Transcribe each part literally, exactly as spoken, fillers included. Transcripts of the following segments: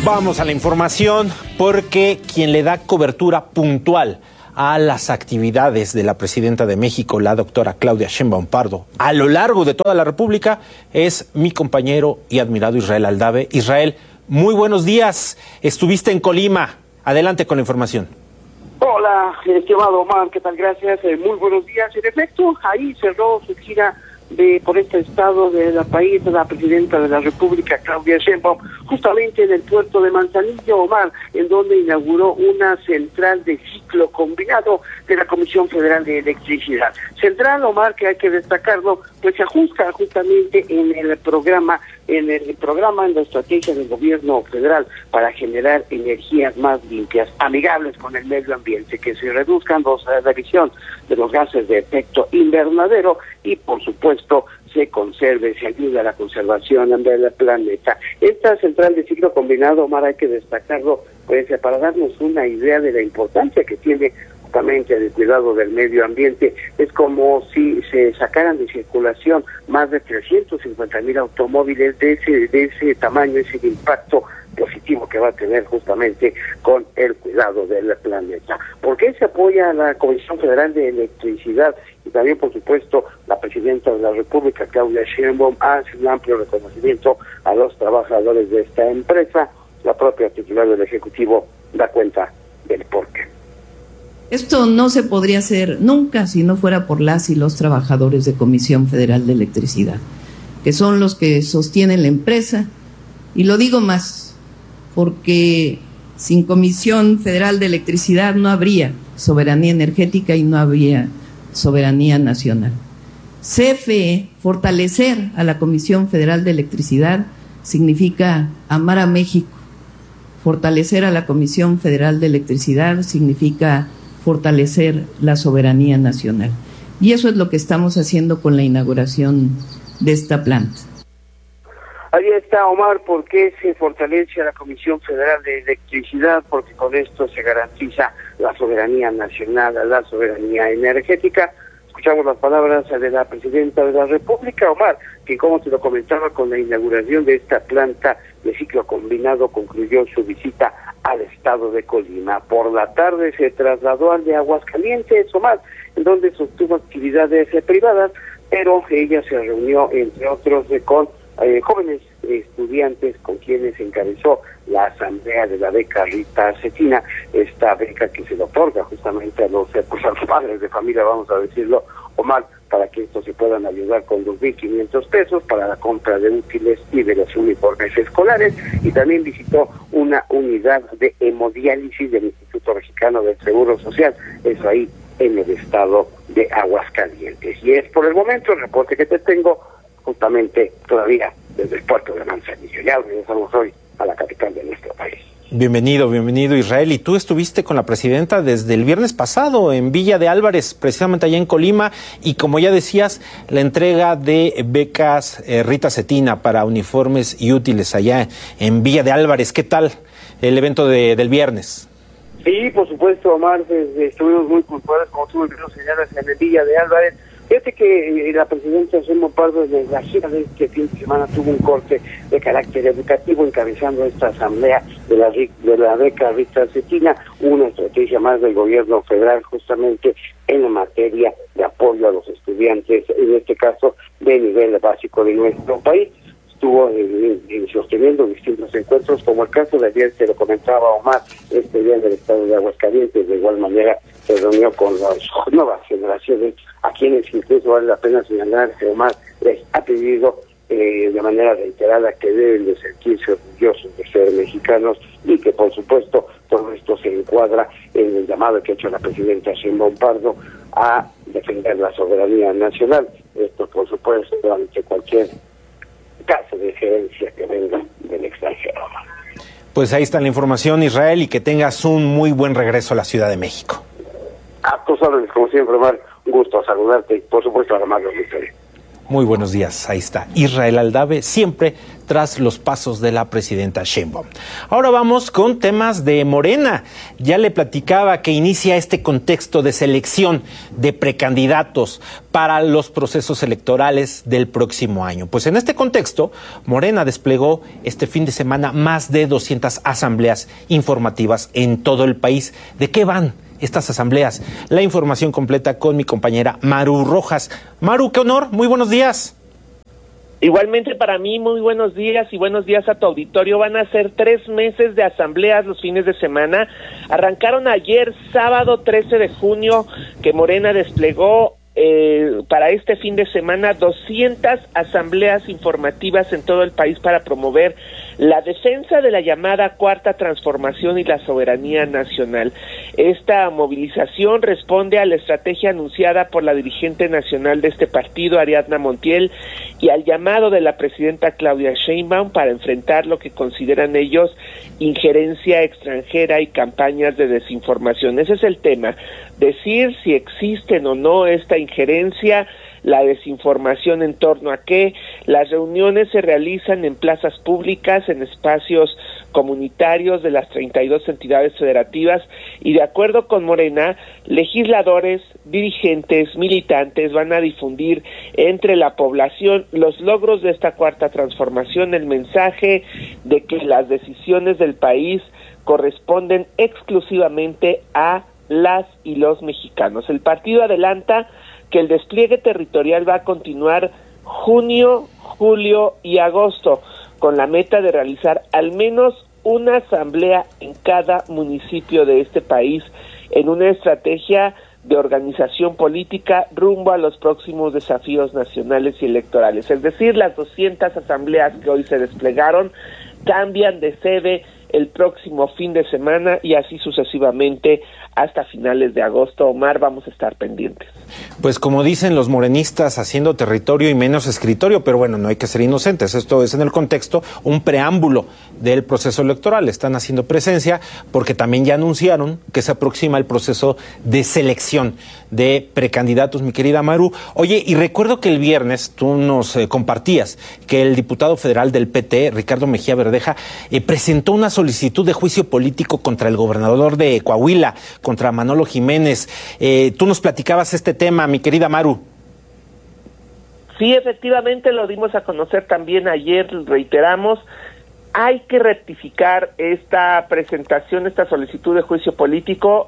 Vamos a la información porque quien le da cobertura puntual a las actividades de la presidenta de México, la doctora Claudia Sheinbaum Pardo, a lo largo de toda la República, es mi compañero y admirado Israel Aldave. Israel, muy buenos días. Estuviste en Colima. Adelante con la información. Hola, estimado Omar, ¿qué tal? Gracias. Eh, muy buenos días. En efecto, ahí cerró su gira de por este estado del país la presidenta de la República, Claudia Sheinbaum, justamente en el puerto de Manzanillo, Omar, en donde inauguró una central de ciclo combinado de la Comisión Federal de Electricidad. Central, Omar, que hay que destacarlo, pues se ajusta justamente en el programa, en el programa, en la estrategia del gobierno federal para generar energías más limpias, amigables con el medio ambiente, que se reduzcan los, la emisión de los gases de efecto invernadero y, por supuesto, se conserve, se ayude a la conservación del planeta. Esta central de ciclo combinado, Omar, hay que destacarlo, pues para darnos una idea de la importancia que tiene justamente el cuidado del medio ambiente. Es como si se sacaran de circulación más de trescientos cincuenta mil automóviles de ese, de ese tamaño, ese impacto positivo que va a tener justamente con el cuidado del planeta. ¿Por qué se apoya a la Comisión Federal de Electricidad? Y también, por supuesto, la presidenta de la República, Claudia Sheinbaum, hace un amplio reconocimiento a los trabajadores de esta empresa. La propia titular del Ejecutivo da cuenta del porqué. Esto no se podría hacer nunca si no fuera por las y los trabajadores de Comisión Federal de Electricidad, que son los que sostienen la empresa. Y lo digo más, porque sin Comisión Federal de Electricidad no habría soberanía energética y no habría soberanía nacional. C F E, fortalecer a la Comisión Federal de Electricidad, significa amar a México. Fortalecer a la Comisión Federal de Electricidad significa fortalecer la soberanía nacional. Y eso es lo que estamos haciendo con la inauguración de esta planta. Ahí está, Omar, ¿por qué se fortalece a la Comisión Federal de Electricidad? Porque con esto se garantiza la soberanía nacional, la soberanía energética. Escuchamos las palabras de la presidenta de la República, Omar, que como te lo comentaba, con la inauguración de esta planta de ciclo combinado concluyó su visita al estado de Colima. Por la tarde se trasladó al de Aguascalientes, Omar, en donde sostuvo actividades eh, privadas, pero ella se reunió, entre otros, eh, con eh, jóvenes estudiantes con quienes encabezó la asamblea de la beca Rita Cetina, esta beca que se le otorga justamente a los, pues a los padres de familia, vamos a decirlo, Omar, para que estos se puedan ayudar con dos mil quinientos pesos para la compra de útiles y de los uniformes escolares. Y también visitó una unidad de hemodiálisis del Instituto Mexicano del Seguro Social, eso ahí en el estado de Aguascalientes. Y es por el momento el reporte que te tengo justamente todavía desde el puerto de Manzanillo. Ya regresamos hoy a la capital de nuestro país. Bienvenido, bienvenido Israel. Y tú estuviste con la presidenta desde el viernes pasado en Villa de Álvarez, precisamente allá en Colima, y como ya decías, la entrega de becas eh, Rita Cetina para uniformes y útiles allá en Villa de Álvarez. ¿Qué tal el evento de, del viernes? Sí, por supuesto, Omar, estuvimos muy puntuales, como tú bien lo señalas, en el Villa de Álvarez. Fíjate que eh, la presidenta Sheinbaum Pardo en la gira de este fin de semana tuvo un corte de carácter educativo encabezando esta asamblea de la de la beca Rita Cetina, una estrategia más del gobierno federal justamente en la materia de apoyo a los estudiantes, en este caso de nivel básico de nuestro país. Estuvo eh, eh, sosteniendo distintos encuentros, como el caso de ayer, se lo comentaba Omar, este día del estado de Aguascalientes. De igual manera se reunió con las nuevas generaciones, a quienes incluso vale la pena señalar que Omar les ha pedido eh, de manera reiterada que deben de sentirse orgullosos de ser mexicanos y que, por supuesto, todo esto se encuadra en el llamado que ha hecho la presidenta Sheinbaum Pardo a defender la soberanía nacional. Esto, por supuesto, ante cualquier caso de gerencia que venga del extranjero. Pues ahí está la información, Israel, y que tengas un muy buen regreso a la Ciudad de México. A tus órdenes, como siempre, Omar, un gusto saludarte y, por supuesto, a la Mario Victoria. Muy buenos días, ahí está Israel Aldave, siempre tras los pasos de la presidenta Sheinbaum. Ahora vamos con temas de Morena. Ya le platicaba que inicia este contexto de selección de precandidatos para los procesos electorales del próximo año. Pues en este contexto, Morena desplegó este fin de semana más de doscientas asambleas informativas en todo el país. ¿De qué van estas asambleas? La información completa con mi compañera Maru Rojas. Maru, qué honor, muy buenos días. Igualmente para mí, muy buenos días y buenos días a tu auditorio. Van a ser tres meses de asambleas los fines de semana. Arrancaron ayer, sábado trece de junio, que Morena desplegó eh, para este fin de semana doscientas asambleas informativas en todo el país para promover la defensa de la llamada Cuarta Transformación y la soberanía nacional. Esta movilización responde a la estrategia anunciada por la dirigente nacional de este partido, Ariadna Montiel, y al llamado de la presidenta Claudia Sheinbaum para enfrentar lo que consideran ellos injerencia extranjera y campañas de desinformación. Ese es el tema, decir si existen o no esta injerencia, la desinformación en torno a qué. Las reuniones se realizan en plazas públicas, en espacios comunitarios de las treinta y dos entidades federativas, y de acuerdo con Morena, legisladores, dirigentes, militantes van a difundir entre la población los logros de esta cuarta transformación, el mensaje de que las decisiones del país corresponden exclusivamente a las y los mexicanos. El partido adelanta que el despliegue territorial va a continuar junio, julio y agosto, con la meta de realizar al menos una asamblea en cada municipio de este país, en una estrategia de organización política rumbo a los próximos desafíos nacionales y electorales. Es decir, las doscientas asambleas que hoy se desplegaron cambian de sede el próximo fin de semana y así sucesivamente hasta finales de agosto. Omar, vamos a estar pendientes. Pues como dicen los morenistas, haciendo territorio y menos escritorio, pero bueno, no hay que ser inocentes. Esto es en el contexto un preámbulo del proceso electoral. Están haciendo presencia porque también ya anunciaron que se aproxima el proceso de selección de precandidatos, mi querida Maru. Oye, y recuerdo que el viernes tú nos eh, compartías que el diputado federal del P T, Ricardo Mejía Verdeja, eh, presentó una solicitud de juicio político contra el gobernador de Coahuila, contra Manolo Jiménez. Eh, tú nos platicabas este tema, mi querida Maru. Sí, efectivamente lo dimos a conocer también ayer, reiteramos, hay que rectificar esta presentación, esta solicitud de juicio político,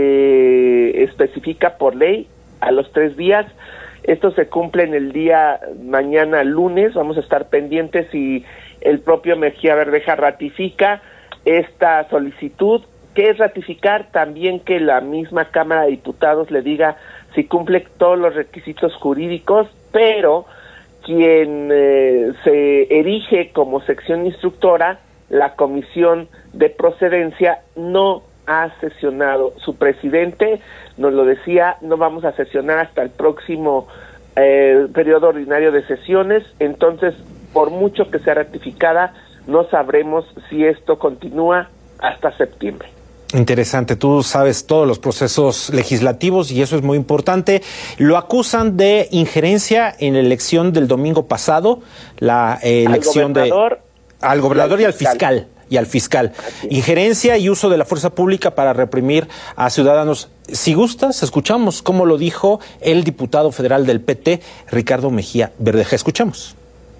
se especifica por ley a los tres días, esto se cumple en el día mañana lunes, vamos a estar pendientes si el propio Mejía Verdeja ratifica esta solicitud. ¿Qué es ratificar? También que la misma Cámara de Diputados le diga si cumple todos los requisitos jurídicos, pero quien eh, se erige como sección instructora, la Comisión de Procedencia, no ha sesionado. Su presidente nos lo decía, no vamos a sesionar hasta el próximo eh, periodo ordinario de sesiones, entonces, por mucho que sea ratificada, no sabremos si esto continúa hasta septiembre. Interesante, tú sabes todos los procesos legislativos y eso es muy importante. Lo acusan de injerencia en la elección del domingo pasado, la eh, elección de al gobernador y al fiscal y al fiscal. Injerencia y uso de la fuerza pública para reprimir a ciudadanos. Si gustas, escuchamos cómo lo dijo el diputado federal del P T, Ricardo Mejía Verdeja. Escuchamos.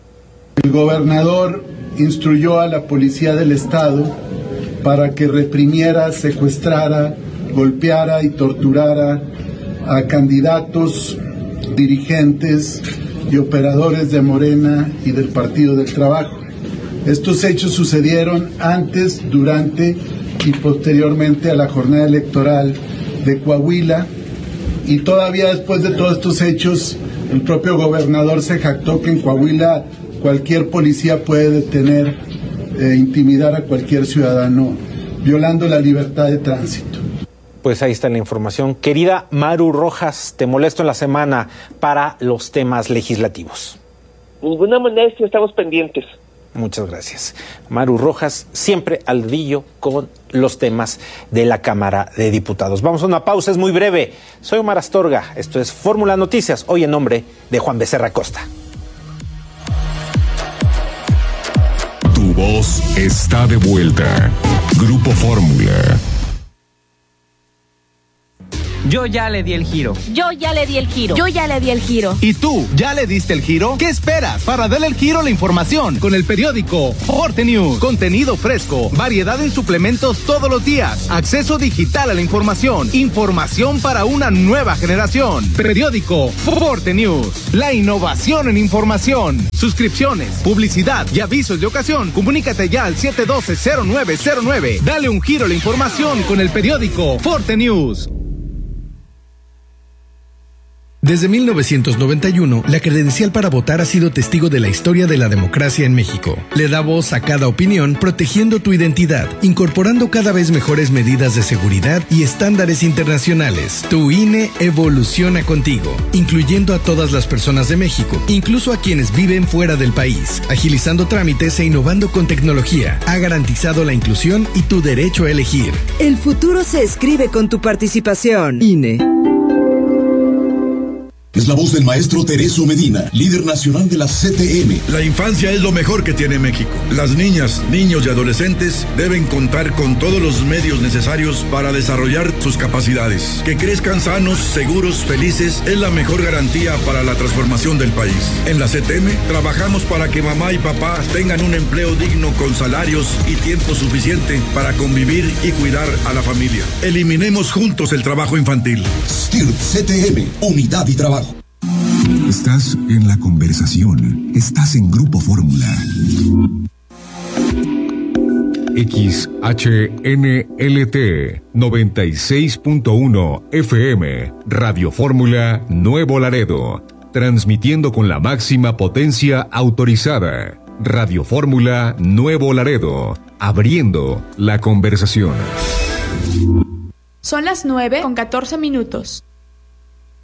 El gobernador instruyó a la policía del estado para que reprimiera, secuestrara, golpeara y torturara a candidatos, dirigentes y operadores de Morena y del Partido del Trabajo. Estos hechos sucedieron antes, durante y posteriormente a la jornada electoral de Coahuila, y todavía después de todos estos hechos, el propio gobernador se jactó que en Coahuila cualquier policía puede detener e intimidar a cualquier ciudadano, violando la libertad de tránsito. Pues ahí está la información. Querida Maru Rojas, te molesto en la semana para los temas legislativos. Ninguna molestia, estamos pendientes. Muchas gracias. Maru Rojas, siempre al dedillo con los temas de la Cámara de Diputados. Vamos a una pausa, es muy breve. Soy Omar Astorga, esto es Fórmula Noticias, hoy en nombre de Juan Becerra Costa. voz está de vuelta. Grupo Fórmula. Yo ya le di el giro. Yo ya le di el giro. Yo ya le di el giro. ¿Y tú, ya le diste el giro? ¿Qué esperas para darle el giro a la información? Con el periódico Forte News. Contenido fresco, variedad en suplementos todos los días, acceso digital a la información, información para una nueva generación. Periódico Forte News. La innovación en información. Suscripciones, publicidad y avisos de ocasión. Comunícate ya al siete uno dos cero nueve cero nueve. Dale un giro a la información con el periódico Forte News. Desde mil novecientos noventa y uno, la credencial para votar ha sido testigo de la historia de la democracia en México. Le da voz a cada opinión, protegiendo tu identidad, incorporando cada vez mejores medidas de seguridad y estándares internacionales. Tu I N E evoluciona contigo, incluyendo a todas las personas de México, incluso a quienes viven fuera del país, agilizando trámites e innovando con tecnología. Ha garantizado la inclusión y tu derecho a elegir. El futuro se escribe con tu participación. I N E. Es la voz del maestro Tereso Medina, líder nacional de la C T M. La infancia es lo mejor que tiene México. Las niñas, niños y adolescentes deben contar con todos los medios necesarios para desarrollar sus capacidades. Que crezcan sanos, seguros, felices es la mejor garantía para la transformación del país. En la C T M trabajamos para que mamá y papá tengan un empleo digno con salarios y tiempo suficiente para convivir y cuidar a la familia. Eliminemos juntos el trabajo infantil. S T I R P C T M, unidad y trabajo. Estás en la conversación. Estás en Grupo Fórmula. X H N L T noventa y seis punto uno F M, Radio Fórmula Nuevo Laredo, transmitiendo con la máxima potencia autorizada. Radio Fórmula Nuevo Laredo, abriendo la conversación. Son las nueve con catorce minutos.